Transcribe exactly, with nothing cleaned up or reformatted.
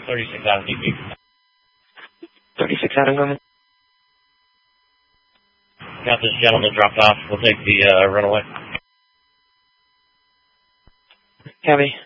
thirty-six Adam D P. thirty-six Adam coming. Got this gentleman dropped off. We'll take the uh, runaway. Copy.